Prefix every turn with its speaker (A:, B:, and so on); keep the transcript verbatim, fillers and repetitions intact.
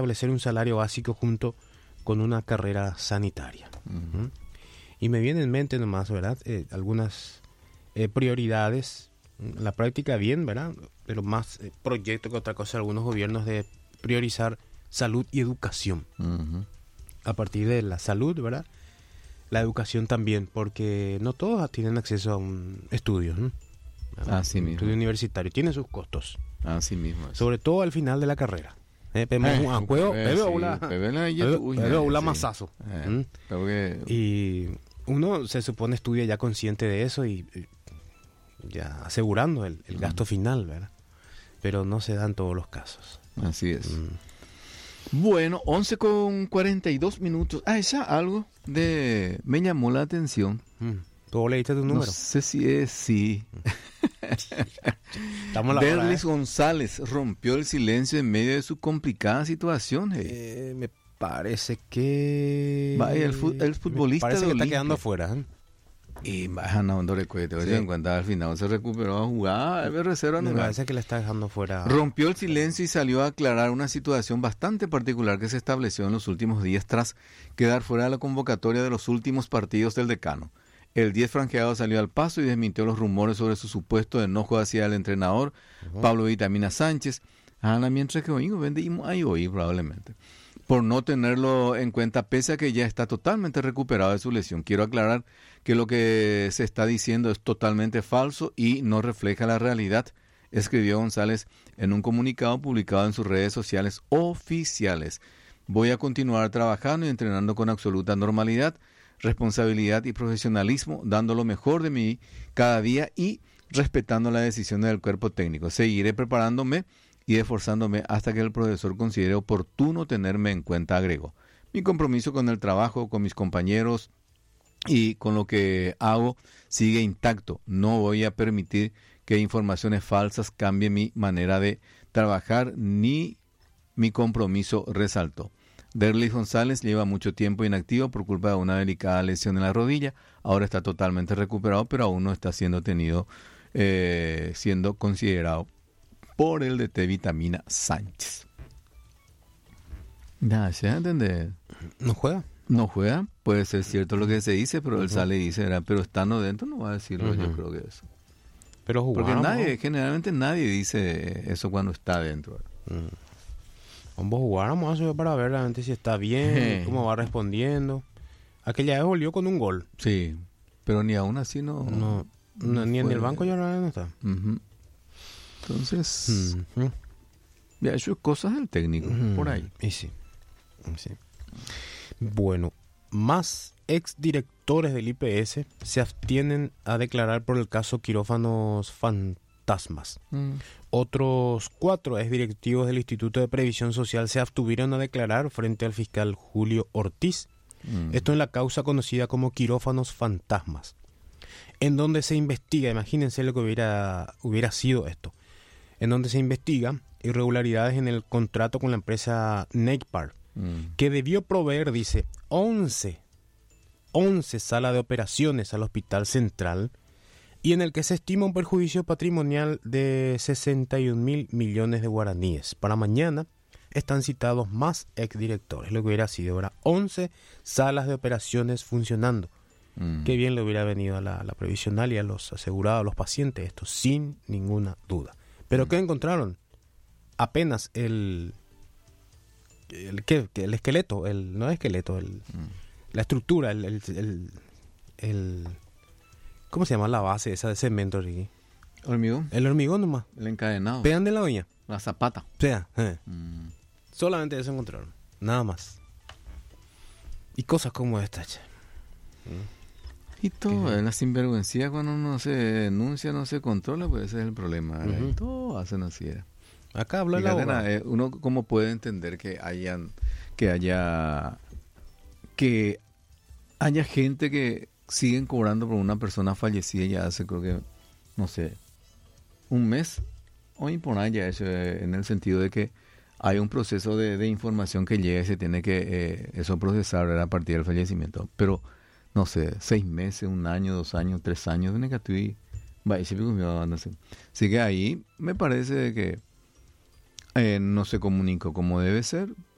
A: establecer un salario básico junto con una carrera sanitaria. Uh-huh. ¿Mm? Y me viene en mente nomás, ¿verdad? Eh, algunas eh, prioridades, en la práctica bien, ¿verdad? Pero más eh, proyecto que otra cosa, algunos gobiernos de priorizar salud y educación. Uh-huh. A partir de la salud, ¿verdad? La educación también, porque no todos tienen acceso a un estudio, ¿no?
B: Así mismo.
A: Estudio universitario, tiene sus costos.
B: Así mismo. Eso.
A: Sobre todo al final de la carrera. Eh, Pebe una masazo. Y uno se supone estudia ya consciente de eso y, y ya asegurando el, el gasto mm. final, ¿verdad? Pero no se dan todos los casos.
B: Así es. Mm. Bueno, once con cuarenta y dos minutos. Ah, esa algo de... me llamó la atención.
A: Mm. ¿Tú leíste tu número?
B: No sé si es... sí. Derlis ¿eh? González rompió el silencio en medio de su complicada situación. Hey.
A: Eh, me parece que...
B: Vaya, el, fu- el futbolista
A: me parece
B: de
A: que
B: Olimpia.
A: está quedando afuera. ¿eh?
B: Y baja no, no recuerdo. Sí. En cuenta al final se recuperó a jugar. Me reserva
A: me parece que le está dejando fuera.
B: Rompió el silencio y salió a aclarar una situación bastante particular que se estableció en los últimos días tras quedar fuera de la convocatoria de los últimos partidos del decano. El diez franjeado salió al paso y desmintió los rumores sobre su supuesto enojo hacia el entrenador, uh-huh. Pablo Vitamina Sánchez. Ana, mientras que oímos, vendimos ahí hoy probablemente. Por no tenerlo en cuenta, pese a que ya está totalmente recuperado de su lesión. Quiero aclarar que lo que se está diciendo es totalmente falso y no refleja la realidad, escribió González en un comunicado publicado en sus redes sociales oficiales. Voy a continuar trabajando y entrenando con absoluta normalidad, responsabilidad y profesionalismo, dando lo mejor de mí cada día y respetando las decisiones del cuerpo técnico. Seguiré preparándome y esforzándome hasta que el profesor considere oportuno tenerme en cuenta, agregó. Mi compromiso con el trabajo, con mis compañeros y con lo que hago sigue intacto. No voy a permitir que informaciones falsas cambien mi manera de trabajar ni mi compromiso, resaltó. Derlis González lleva mucho tiempo inactivo por culpa de una delicada lesión en la rodilla. Ahora está totalmente recuperado, pero aún no está siendo tenido, eh, siendo considerado por el D T Vitamina Sánchez. Nada, ¿se entiende?
A: ¿No juega?
B: No juega, puede ser cierto lo que se dice, pero uh-huh. él sale y dice, pero estando dentro no va a decirlo, uh-huh. yo creo que eso.
A: Pero jugamos,
B: porque nadie, ¿no? generalmente nadie dice eso cuando está dentro.
A: Uh-huh. Ambos jugáramos eso para ver realmente si está bien, cómo va respondiendo. Aquella vez volvió con un gol.
B: Sí, pero ni aún así no...
A: no, no ni en el banco ya no está.
B: Uh-huh. Entonces, uh-huh. ya eso es cosas del técnico, uh-huh. por ahí.
A: Y sí, sí. Bueno, más exdirectores del I P S se abstienen a declarar por el caso quirófanos fantasmas. Uh-huh. Otros cuatro exdirectivos del Instituto de Previsión Social se abstuvieron a declarar frente al fiscal Julio Ortiz. Uh-huh. Esto en la causa conocida como quirófanos fantasmas, en donde se investiga, imagínense lo que hubiera, hubiera sido esto, en donde se investiga irregularidades en el contrato con la empresa Neipar, mm. que debió proveer, dice, once, once salas de operaciones al Hospital Central y en el que se estima un perjuicio patrimonial de sesenta y un mil millones de guaraníes. Para mañana están citados más exdirectores, lo que hubiera sido ahora once salas de operaciones funcionando. Mm. Qué bien le hubiera venido a la, la previsional y a los asegurados, a los pacientes, esto sin ninguna duda. ¿Pero mm. qué encontraron? Apenas el, el, ¿qué? el esqueleto, el no esqueleto, el, mm. la estructura, el, el, el, el, ¿cómo se llama la base esa de cemento, Ricky?
B: ¿Hormigón?
A: El hormigón nomás.
B: El encadenado.
A: Pegan de la uña.
B: La zapata.
A: O sea, eh. mm. solamente eso encontraron, nada más. Y cosas como esta, che. Mm.
B: Y todo, en la sinvergüencia cuando uno se denuncia, no se controla, pues ese es el problema. Uh-huh. Todo hacen así.
A: Acá habló el abogado.
B: Eh, uno cómo puede entender que hayan, que haya, que haya gente que siguen cobrando por una persona fallecida ya hace creo que, no sé, un mes o por allá eso, eh, en el sentido de que hay un proceso de, de información que llega y se tiene que eh, eso procesar a partir del fallecimiento, pero no sé, seis meses, un año, dos años, tres años, tiene que estoy, no sé. Así que ahí me parece que eh, no se comunicó como debe ser,